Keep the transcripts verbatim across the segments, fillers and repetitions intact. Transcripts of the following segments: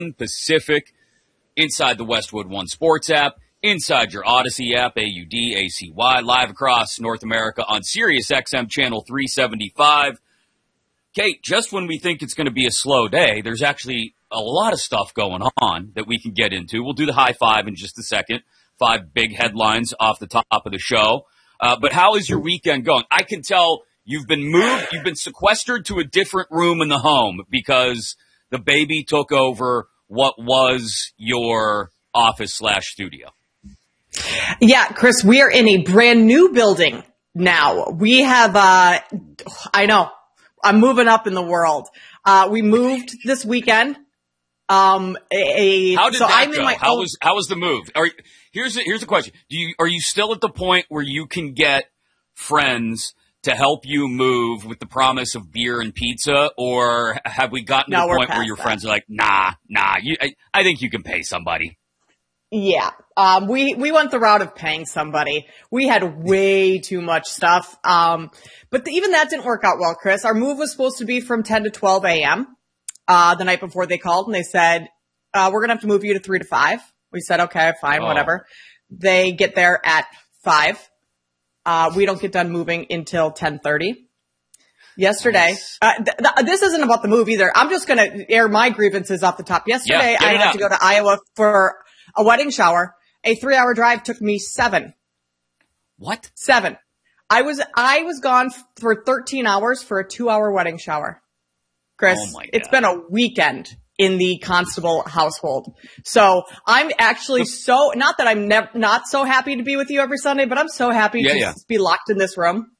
Pacific, inside the Westwood One Sports app, inside your Odyssey app, A U D A C Y, live across North America on Sirius X M channel three seventy-five. Kate, just when we think it's going to be a slow day, there's actually a lot of stuff going on that we can get into. We'll do the high five in just a second. Five big headlines off the top of the show. Uh, but how is your weekend going? I can tell you've been moved, you've been sequestered to a different room in the home because the baby took over what was your office slash studio. Yeah, Chris, we are in a brand new building now. We have, uh, I know, I'm moving up in the world. Uh, we moved this weekend. Um, a, how did so that I'm go? in my how own- was, how was the move? Are, here's a, here's a question. Do you, are you still at the point where you can get friends to help you move with the promise of beer and pizza, or have we gotten No, to the we're point where past your that. friends are like, nah, nah, you, I, I think you can pay somebody? Yeah. Um, we, we went the route of paying somebody. We had way too much stuff. Um, but the, even that didn't work out well, Chris. Our move was supposed to be from ten to twelve a.m. Uh, the night before they called and they said, uh, we're going to have to move you to three to five. We said, okay, fine, Oh. whatever. They get there at five. Uh, we don't get done moving until ten thirty. Yesterday, Nice. uh, th- th- this isn't about the move either. I'm just going to air my grievances off the top. Yesterday, Yeah, get I it had out. to go to Iowa for a wedding shower. A three hour drive took me seven. What? Seven. I was, I was gone f- for thirteen hours for a two hour wedding shower. Chris, Oh my it's God. been a weekend in the Constable household. So I'm actually so, not that I'm nev- not so happy to be with you every Sunday, but I'm so happy Yeah, to yeah. be locked in this room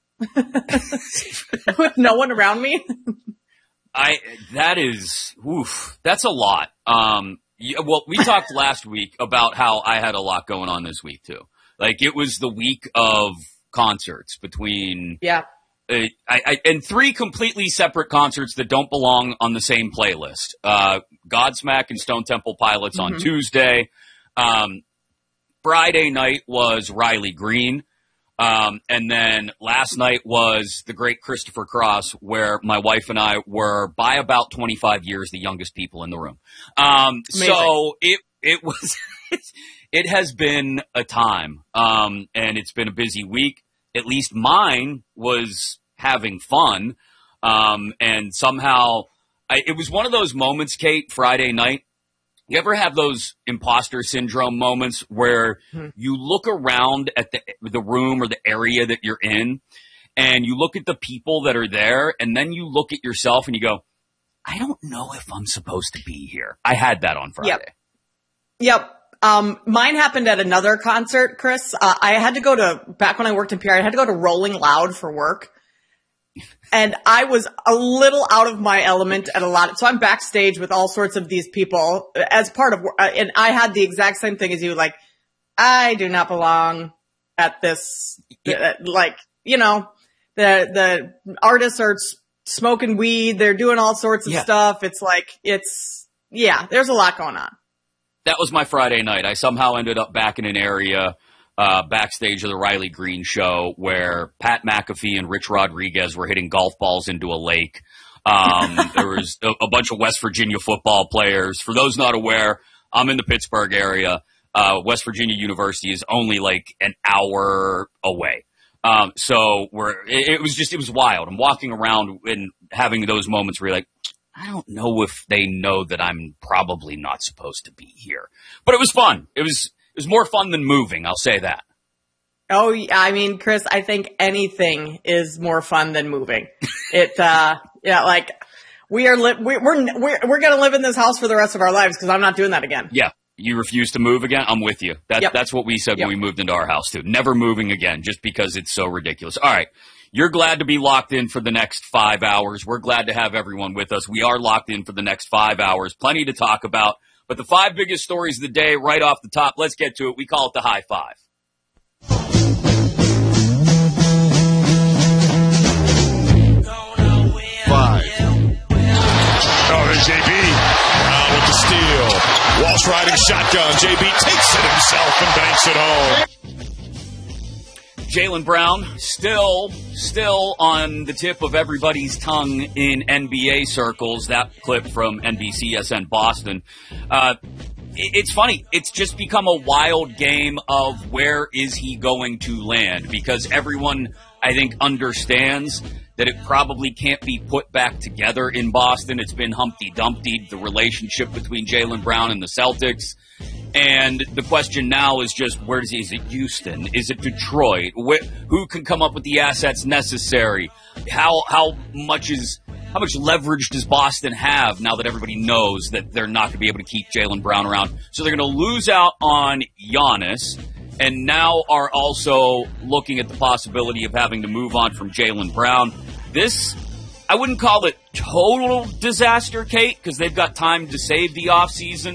with no one around me. I, that is, oof, that's a lot. Um, yeah, well, we talked last week about how I had a lot going on this week too. Like it was the week of concerts between, Yeah. uh, I, I, and three completely separate concerts that don't belong on the same playlist. Uh, Godsmack and Stone Temple Pilots on Mhm. Tuesday. Um, Friday night was Riley Green. Um, and then last night was the great Christopher Cross, where my wife and I were by about twenty-five years the youngest people in the room. Um, so it, it was, it has been a time. Um, and it's been a busy week. At least mine was having fun. Um, and somehow I, it was one of those moments, Kate, Friday night. You ever have those imposter syndrome moments where Hmm. you look around at the the room or the area that you're in, and you look at the people that are there, and then you look at yourself and you go, I don't know if I'm supposed to be here. I had that on Friday. Yep. Yep. Um, mine happened at another concert, Chris. Uh, I had to go to, back when I worked in P R, I had to go to Rolling Loud for work. And I was a little out of my element at a lot. So I'm backstage with all sorts of these people as part of, uh, and I had the exact same thing as you, like, I do not belong at this, Yeah. uh, like, you know, the, the artists are s- smoking weed. They're doing all sorts of Yeah. stuff. It's like, it's, yeah, there's a lot going on. That was my Friday night. I somehow ended up back in an area uh, backstage of the Riley Green show where Pat McAfee and Rich Rodriguez were hitting golf balls into a lake. Um, there was a, a bunch of West Virginia football players. For those not aware, I'm in the Pittsburgh area. Uh, West Virginia University is only like an hour away. Um, so we're, it, it was just, it was wild. I'm walking around and having those moments where you're like, I don't know if they know that I'm probably not supposed to be here, but it was fun. It was, it was more fun than moving. I'll say that. Oh, yeah, I mean, Chris, I think anything is more fun than moving. It, uh, yeah, like we are, li- we, we're, we're, we're going to live in this house for the rest of our lives because I'm not doing that again. Yeah. You refuse to move again? I'm with you. That, Yep. That's what we said Yep. when we moved into our house too. Never moving again just because it's so ridiculous. All right. You're glad to be locked in for the next five hours. We're glad to have everyone with us. We are locked in for the next five hours. Plenty to talk about. But the five biggest stories of the day right off the top, let's get to it. We call it the high five. Five. Oh, there's J B. Brown with the steal. Walsh riding shotgun. J B takes it himself and banks it home. Jaylen Brown, still, still on the tip of everybody's tongue in N B A circles. That clip from N B C S N Boston. Uh, it's funny. It's just become a wild game of where is he going to land, because everyone, I think, understands that it probably can't be put back together in Boston. It's been Humpty Dumpty, the relationship between Jaylen Brown and the Celtics. And the question now is just, where does he, is it Houston? Is it Detroit? Wh- who can come up with the assets necessary? How how much is how much leverage does Boston have now that everybody knows that they're not going to be able to keep Jaylen Brown around? So they're going to lose out on Giannis, and now are also looking at the possibility of having to move on from Jaylen Brown. This, I wouldn't call it total disaster, Kate, because they've got time to save the offseason.